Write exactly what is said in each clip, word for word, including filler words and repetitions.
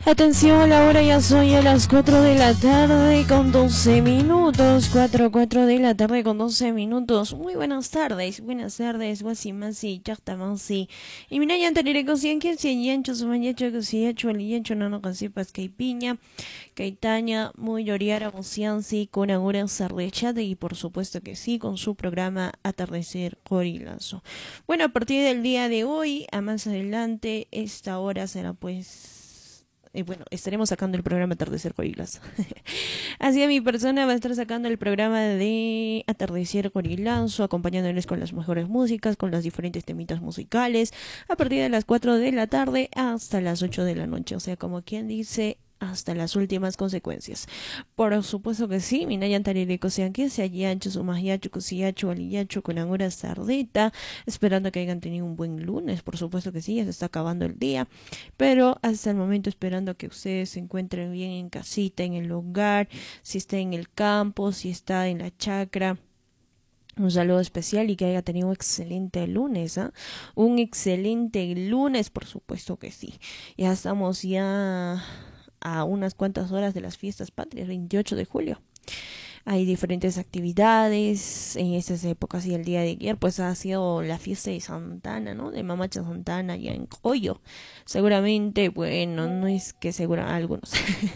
Atención, la hora ya son a las cuatro de la tarde con doce minutos. cuatro, cuatro de la tarde con doce minutos. Muy buenas tardes, buenas tardes, guasimasi, chactamasi. Y mira, ya anterior cosían que se yancho, su mañacho, que se hecho el yancho, no no casipas, que piña, que taña, muy lloriara, gociansi, con agora sarrechate y por supuesto que sí, con su programa Atardecer Corilazo. Bueno, a partir del día de hoy, a más adelante, esta hora será pues. Y bueno, estaremos sacando el programa Atardecer Corilazo. Así que mi persona va a estar sacando el programa de Atardecer Corilazo, acompañándoles con las mejores músicas, con las diferentes temitas musicales, a partir de las cuatro de la tarde hasta las ocho de la noche. O sea, como quien dice, hasta las últimas consecuencias. Por supuesto que sí, Minayan Taririco sean que se hayancho, su mayacho, cosiacho, aliyacho, con angura sardita, esperando que hayan tenido un buen lunes, por supuesto que sí, ya se está acabando el día, pero hasta el momento esperando que ustedes se encuentren bien en casita, en el hogar, si está en el campo, si está en la chacra. Un saludo especial y que haya tenido un excelente lunes, ¿eh? Un excelente lunes, por supuesto que sí. Ya estamos ya a unas cuantas horas de las fiestas patrias, veintiocho de julio. Hay diferentes actividades en estas épocas y el día de ayer pues ha sido la fiesta de Santana, ¿no? De Mamacha Santana allá en Coyo. Seguramente, bueno, no es que seguro algunos,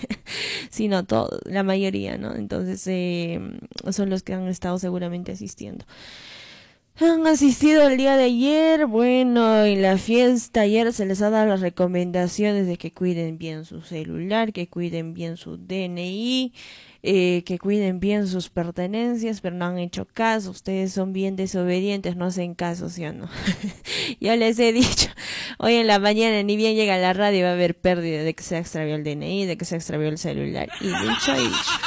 sino todos, la mayoría, ¿no? Entonces eh, son los que han estado seguramente asistiendo. Han asistido el día de ayer, bueno, en la fiesta ayer se les ha dado las recomendaciones de que cuiden bien su celular, que cuiden bien su D N I, eh, que cuiden bien sus pertenencias, pero no han hecho caso. Ustedes son bien desobedientes, no hacen caso, ¿sí o no? Yo les he dicho, hoy en la mañana ni bien llega a la radio va a haber pérdida de que se extravió el D N I, de que se extravió el celular, y dicho y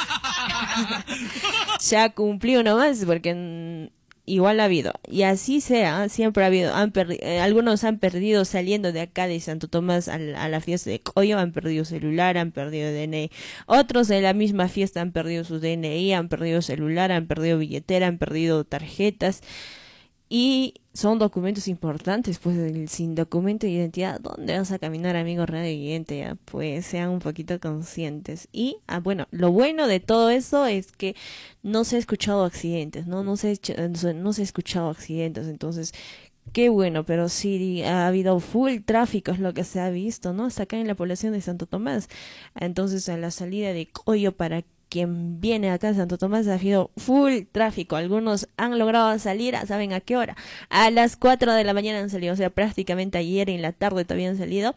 dicho. Ya cumplió nomás, porque igual ha habido, y así sea, siempre ha habido, han eh, algunos han perdido saliendo de acá de Santo Tomás a la, a la fiesta de Coyo, han perdido celular, han perdido D N I, otros de la misma fiesta han perdido su D N I, han perdido celular, han perdido billetera, han perdido tarjetas, y son documentos importantes, pues el, sin documento de identidad, ¿dónde vas a caminar, amigo radioyente? Ya, pues sean un poquito conscientes. Y, ah, bueno, lo bueno de todo eso es que no se ha escuchado accidentes, ¿no? No se, no se ha escuchado accidentes, entonces, qué bueno, pero sí ha habido full tráfico, es lo que se ha visto, ¿no? Hasta acá en la población de Santo Tomás. Entonces, a la salida de Coyo para quien viene acá en Santo Tomás ha habido full tráfico. Algunos han logrado salir, ¿saben a qué hora? A las cuatro de la mañana han salido, o sea, prácticamente ayer en la tarde todavía han salido.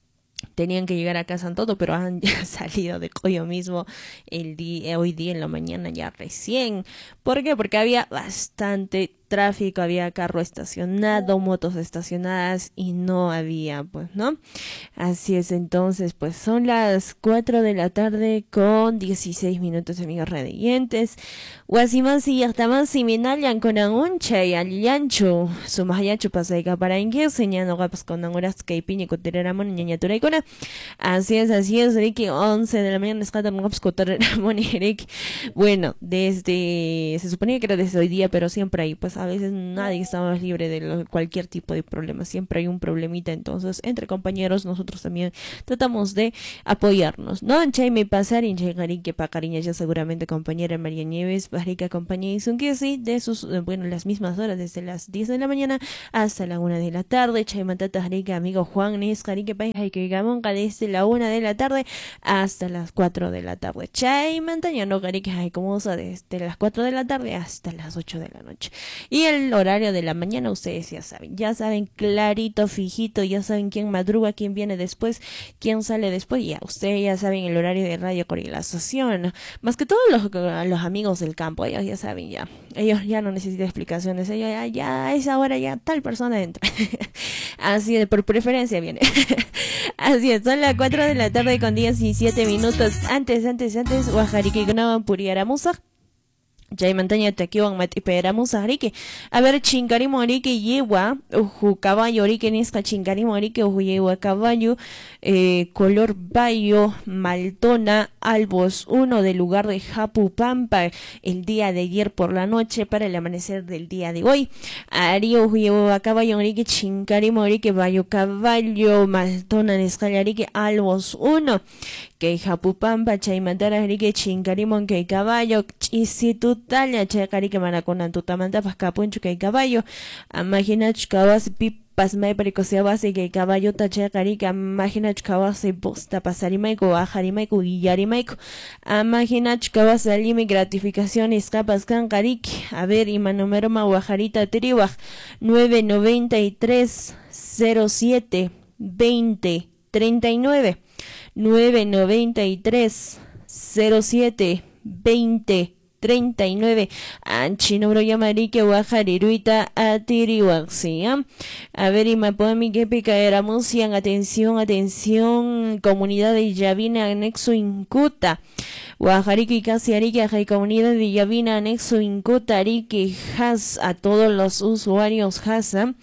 Tenían que llegar acá a Santoto, pero han ya salido de Coyo mismo el día, hoy día en la mañana ya recién. ¿Por qué? Porque había bastante tráfico, había carro estacionado, motos estacionadas y no había, pues, ¿no? Así es, entonces, pues son las cuatro de la tarde con dieciséis minutos, amigos radiantes. Guasimansi y Artamansi Minayan con Anuncha y Aliancho, Sumayacho Pasaica para Ingues, señalando gapas con Angoras que piña coteramon ñañatura y cona. Así es, así es, Ricky, once de la mañana escatan gapas coteramon y Ricky. Bueno, desde, se suponía que era desde hoy día, pero siempre hay, pues, a veces nadie está más libre de lo, cualquier tipo de problema, siempre hay un problemita, entonces entre compañeros nosotros también tratamos de apoyarnos, ¿no? Chaime pasar y llegarí que pa cariña ya seguramente compañera María Nieves, Barica compañía y sí, de sus, bueno, las mismas horas, desde las diez de la mañana hasta la una de la tarde, Chaime tata rica amigo Juan Nes, Carique País, que Gamonca desde la una de la tarde hasta las cuatro de la tarde, Chaime Antaño no Carique, ay, como usa desde las cuatro de la tarde hasta las ocho de la noche. Y el horario de la mañana ustedes ya saben, ya saben clarito, fijito, ya saben quién madruga, quién viene después, quién sale después, ya ustedes ya saben el horario de Radio Corilazo, más que todos los, los amigos del campo, ellos ya saben ya, ellos ya no necesitan explicaciones, ellos ya, ya a esa hora ya tal persona entra, así de por preferencia viene, así es, son las cuatro de la tarde con diecisiete minutos, antes, antes, antes, Oaxaca y Puriaramusa. Jay Montaña te aquí mat esperamos a Rique. A ver, chingari morique yegua, uju caballo rique en esta chingari morique, uju yegua caballo, eh, color bayo, maltona, albos uno del lugar de Japupampa, el día de ayer por la noche para el amanecer del día de hoy. Ario uju yegua caballo rique, chingari morique, bayo caballo, maltona en escala rique, albos uno. Que Japupampa, chaimantara rique, chingarimon que caballo, chisitu talla, chacari que maraconan tutamanta, pascapuncho que caballo, imagina chcabas pipas mai pericosea base que caballo tachacari que imagina chcabas posta pasarimaico, ajarimaico, guillarimaico, imagina chcabas alime gratificación escapas cancaric, a ver, ima número maguajarita triwaj, nueve noventa y tres cero siete veinte treinta y nueve. nueve noventa y tres cero siete veinte treinta y nueve. Anchino bro yamarique guajariruita atiriwaxia. A ver, y me puedo mi que picaéramos. Atención, atención, comunidad de Yavina, anexo Incuta. Guajarique y casi arique, hay comunidad de Yavina, anexo Incuta, arique, has a todos los usuarios, hasa.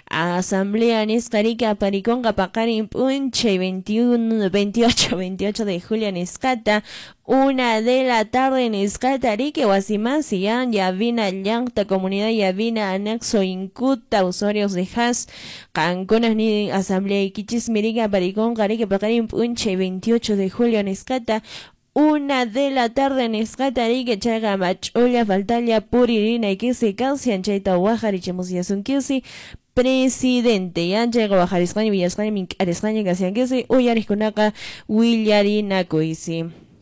Asamblea en Escarica, Pariconga, Pacari, Punche, veintiuno, veintiocho, veintiocho de julio en Escata. Una de la tarde en Escatarique, Guasimasi, Yavina, Llanta, comunidad Yavina, anexo Incuta, usuarios de Has, Canconas, ni Asamblea Iquichis, Miriga, Paricón, Carique, Pacarín, Punche, veintiocho de julio en Escata. Una de la tarde en Escatarique, Chaga, Macholia, Faltalia, Puririna, y que se cansian, Chaita, Guajari, Chemusiasun, Kisi, presidente, ya llega a bajar España, Villa España, Mincar España, Casian, Kisi, Uyarisconaca, Willarina, Coisi.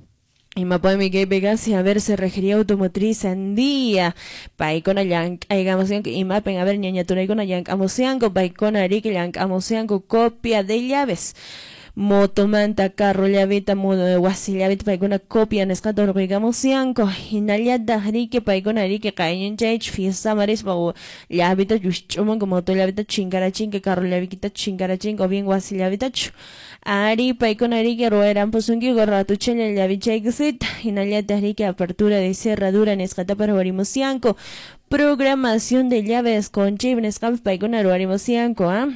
Y me puede mi que pegase a ver se regería automotriz andía paikona yank aigamosean que imapen a ver ñañatura y con yank amoseanco paikona rique yank amoseanco copia de llaves motomanta carro llaveta modo de guasillaveta paikona copia nescato rigamoseanco inallada rique paikona rique caen chech fiesta mares pago llaveta yuchuman como to llaveta chingarachín que carro llavita chingarachín o bien guasillaveta Ari paikona rique roeran posunki gorratu chele llavicha exit inallada rique apertura de cerradura en escata para Barimosianco. Programación de llaves con chip en escape paikona Barimosianco, ¿ah?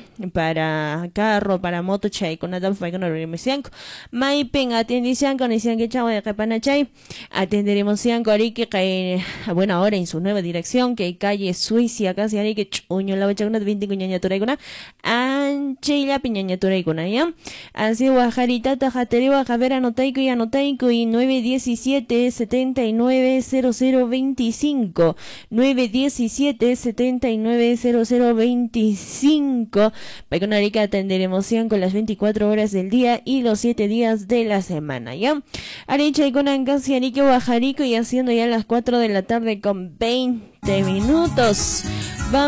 Para carro, para moto chay con adam paikona Barimosianco. Maipen atendicianco nician que chavo de capana chay. Atenderemos cianco arique que bueno ahora en su nueva dirección que calle Suiza casi arique chuño la bachaguna veinte cuñañatura iguna anchila piñañatura iguna ya. Así guajarita tajateri guajavera anotaico y anotaico y nueve diecisiete setenta y nueve cero cero veinticinco nueve diecisiete setenta y nueve cero cero veinticinco paikona arica atenderemos cianco las veinticuatro horas del día y los siete días de la semana ya. Aricha y con casi arique guajarico y haciendo ya las cuatro de la tarde con veinte minutos. Vamos